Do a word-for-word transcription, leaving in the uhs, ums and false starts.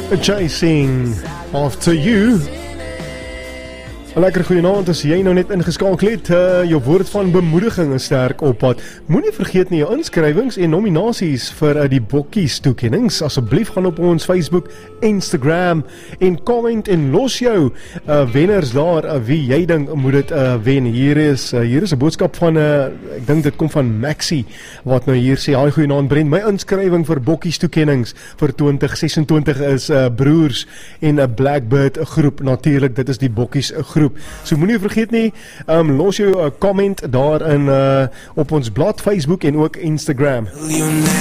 Chasing After You. 'n Lekker goeienaand as jy nou net ingeskakel het. Uh, jou woord van bemoediging is sterk op pad. Moenie vergeet nie jou inskrywings en nominasies vir uh, die bokkies toekennings. Asseblief gaan op ons Facebook, Instagram en comment en los jou uh, wenners daar uh, wie jy dink moet dit uh, wen. Hier is uh, hier is 'n boodskap van uh, ek dink dit kom van Maxie wat nou hier sê: "Haai goeienaand Brent, my inskrywing vir bokkies toekennings vir twintig sesentwintig is uh, broers en 'n Blackbird groep. Natuurlik, dit is die bokkies groep. So moenie vergeet nie, um, los jou 'n uh, comment daar in uh, op ons blad Facebook en ook Instagram."